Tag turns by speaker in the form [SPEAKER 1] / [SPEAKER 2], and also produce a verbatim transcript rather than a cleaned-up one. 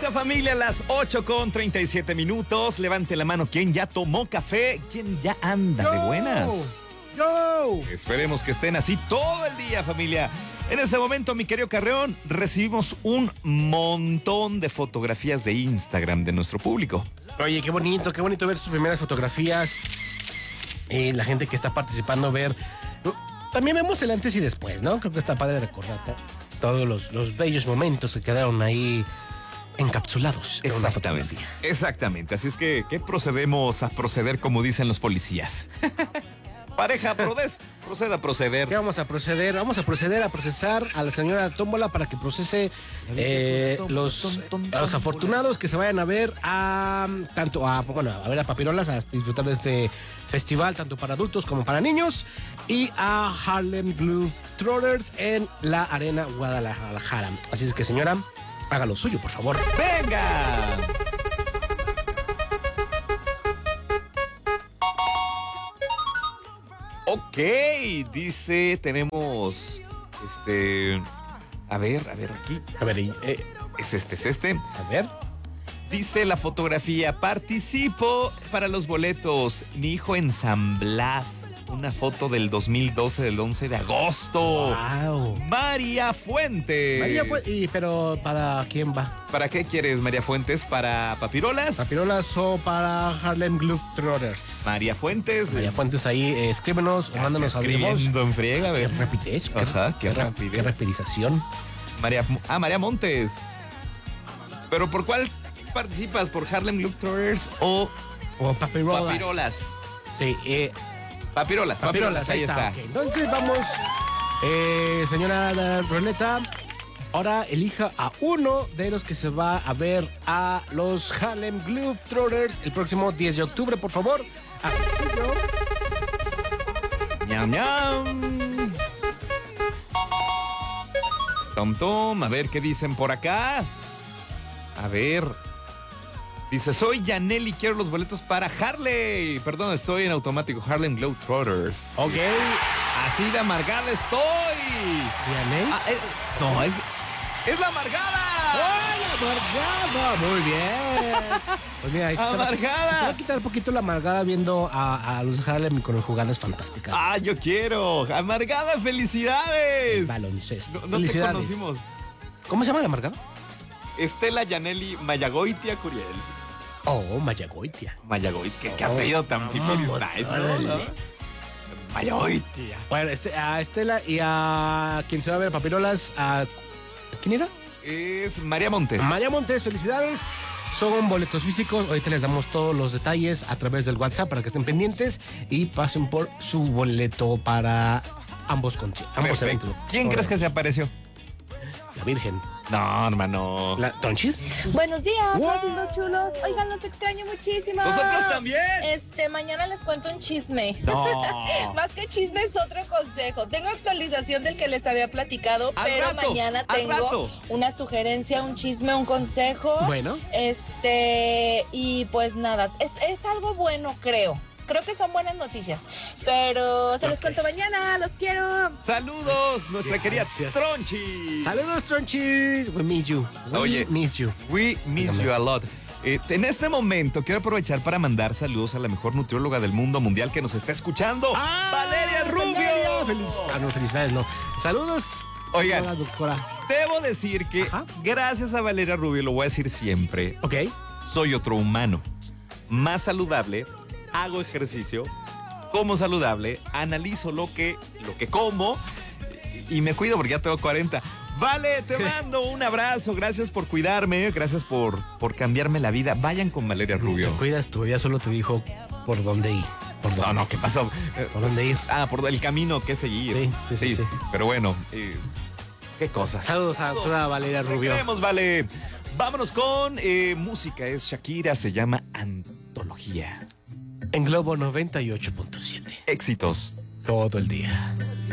[SPEAKER 1] esa familia, las ocho con treinta y siete minutos. Levante la mano quien ya tomó café, quien ya anda
[SPEAKER 2] Yo,
[SPEAKER 1] de buenas.
[SPEAKER 2] Yo.
[SPEAKER 1] Esperemos que estén así todo el día, familia. En este momento, mi querido Carreón, recibimos un montón de fotografías de Instagram de nuestro público.
[SPEAKER 2] Oye, qué bonito, qué bonito ver sus primeras fotografías. Eh, la gente que está participando, ver. También vemos el antes y después, ¿no? Creo que está padre recordar todos los, los bellos momentos que quedaron ahí encapsulados en una fotografía.
[SPEAKER 1] Exactamente. Así es que, ¿qué procedemos a proceder como dicen los policías? Pareja, prodes, proceda a proceder.
[SPEAKER 2] ¿Qué vamos a proceder? Vamos a proceder a procesar a la señora Tómbola para que procese eh, los, a los afortunados que se vayan a ver a tanto a bueno a ver a Papirolas, a disfrutar de este festival tanto para adultos como para niños, y a Harlem Globetrotters en la Arena Guadalajara. Así es que, señora, haga lo suyo, por favor.
[SPEAKER 1] ¡Venga! Ok, dice, tenemos, este, a ver, a ver, aquí.
[SPEAKER 2] A ver, eh,
[SPEAKER 1] Es este, es este.
[SPEAKER 2] a ver.
[SPEAKER 1] Dice la fotografía, participo para los boletos. Mi hijo en San Blas. Una foto del dos mil doce, del once de agosto.
[SPEAKER 2] Wow.
[SPEAKER 1] María Fuentes.
[SPEAKER 2] María fue, y, pero ¿para quién va?
[SPEAKER 1] ¿Para qué quieres, María Fuentes? ¿Para Papirolas?
[SPEAKER 2] ¿Papirolas o para Harlem Globetrotters?
[SPEAKER 1] María Fuentes.
[SPEAKER 2] María Fuentes, ahí eh, escríbenos o
[SPEAKER 1] Ya
[SPEAKER 2] mándanos
[SPEAKER 1] está
[SPEAKER 2] audio de voz.
[SPEAKER 1] escribiendo en friega, a
[SPEAKER 2] Qué
[SPEAKER 1] ver.
[SPEAKER 2] rapidez. Qué,
[SPEAKER 1] Ajá, qué
[SPEAKER 2] qué ra-
[SPEAKER 1] rapidez.
[SPEAKER 2] Qué rapidización.
[SPEAKER 1] María, ah, María Montes. ¿Pero por cuál participas? ¿Por Harlem Globetrotters o
[SPEAKER 2] O Papirolas.
[SPEAKER 1] Papirolas?
[SPEAKER 2] Sí, eh,
[SPEAKER 1] Papirolas,
[SPEAKER 2] Papirolas, ahí está. Ok, entonces vamos, eh, señora Roleta, ahora elija a uno de los que se va a ver a los Harlem Globetrotters el próximo diez de octubre, por favor. Haga lo suyo.
[SPEAKER 1] Ñam, ñam. Tom, tom, a ver qué dicen por acá. A ver. Dice, soy Yaneli, quiero los boletos para Harley. Perdón, estoy en automático. Harlem Globetrotters.
[SPEAKER 2] Ok.
[SPEAKER 1] Así de amargada estoy.
[SPEAKER 2] ¿Yanel?
[SPEAKER 1] Ah, eh, no, es, es la amargada.
[SPEAKER 2] ¡Ay, amargada! Muy bien. Pues mira, ahí se te va-
[SPEAKER 1] Amargada.
[SPEAKER 2] se te va a quitar un poquito la amargada viendo a, a los Harlem con jugadas fantásticas.
[SPEAKER 1] Ah, yo quiero. Amargada, felicidades.
[SPEAKER 2] Baloncesto.
[SPEAKER 1] No, no te
[SPEAKER 2] Felicidades.
[SPEAKER 1] conocimos.
[SPEAKER 2] ¿Cómo se llama la amargada?
[SPEAKER 1] Estela Yaneli Mayagoitia Curiel.
[SPEAKER 2] Oh, Mayagoitia.
[SPEAKER 1] Mayagoitia, qué, qué
[SPEAKER 2] Oh,
[SPEAKER 1] apellido tan
[SPEAKER 2] vamos,
[SPEAKER 1] pipiris nice,
[SPEAKER 2] órale.
[SPEAKER 1] ¿no? Mayagoitia.
[SPEAKER 2] Bueno, este, a Estela y a quien se va a ver a Papirolas, a ¿quién era?
[SPEAKER 1] Es María Montes.
[SPEAKER 2] María Montes, felicidades. Son boletos físicos. Ahorita les damos todos los detalles a través del WhatsApp para que estén pendientes y pasen por su boleto para ambos conciertos. Ambos
[SPEAKER 1] Perfecto.
[SPEAKER 2] eventos.
[SPEAKER 1] ¿Quién crees que se apareció?
[SPEAKER 2] La Virgen.
[SPEAKER 1] No, hermano.
[SPEAKER 2] ¿La Tonchis?
[SPEAKER 3] Buenos días,
[SPEAKER 2] Wow.
[SPEAKER 3] lindos chulos. Oigan, los extraño muchísimo.
[SPEAKER 1] Nosotros también.
[SPEAKER 3] Este, mañana les cuento un chisme.
[SPEAKER 1] No.
[SPEAKER 3] Más que chisme es otro consejo. Tengo actualización del que les había platicado,
[SPEAKER 1] Al
[SPEAKER 3] pero
[SPEAKER 1] rato,
[SPEAKER 3] mañana
[SPEAKER 1] al
[SPEAKER 3] tengo
[SPEAKER 1] rato.
[SPEAKER 3] una sugerencia, un chisme, un consejo.
[SPEAKER 2] Bueno.
[SPEAKER 3] Este, y pues nada, es, es algo bueno, creo. Creo que son buenas noticias. Pero se los
[SPEAKER 2] Ok.
[SPEAKER 3] cuento mañana, los quiero.
[SPEAKER 1] Saludos, nuestra querida
[SPEAKER 2] Gracias.
[SPEAKER 1] Tronchi.
[SPEAKER 2] Saludos, Tronchis. We miss you. We
[SPEAKER 1] Oye.
[SPEAKER 2] miss you.
[SPEAKER 1] We miss
[SPEAKER 2] Dígame.
[SPEAKER 1] you a lot. Eh, en este momento quiero aprovechar para mandar saludos a la mejor nutrióloga del mundo mundial que nos está escuchando,
[SPEAKER 2] ¡Ah!
[SPEAKER 1] Valeria Rubio.
[SPEAKER 2] Valeria, feliz. Ah, no, felicidades, no. Saludos.
[SPEAKER 1] Oigan.
[SPEAKER 2] señora doctora.
[SPEAKER 1] Debo decir que
[SPEAKER 2] Ajá.
[SPEAKER 1] gracias a Valeria Rubio, lo voy a decir siempre,
[SPEAKER 2] Ok.
[SPEAKER 1] soy otro humano, más saludable, hago ejercicio, como saludable, analizo lo que, lo que como y me cuido porque ya tengo cuarenta. Vale, te mando un abrazo, gracias por cuidarme, gracias por, por cambiarme la vida. Vayan con Valeria Rubio.
[SPEAKER 2] Te cuidas, tu ella solo te dijo por dónde ir. Por dónde,
[SPEAKER 1] No, no, ¿qué pasó? Eh,
[SPEAKER 2] por dónde ir.
[SPEAKER 1] Ah, por el camino que seguir.
[SPEAKER 2] Sí, sí, sí, sí.
[SPEAKER 1] Pero bueno, eh, qué cosas.
[SPEAKER 2] Saludos a toda Valeria
[SPEAKER 1] Te
[SPEAKER 2] Rubio.
[SPEAKER 1] queremos, Vale. Vámonos con eh, música, es Shakira, se llama Antología.
[SPEAKER 2] En Globo noventa y ocho punto siete.
[SPEAKER 1] Éxitos.
[SPEAKER 2] Todo el día.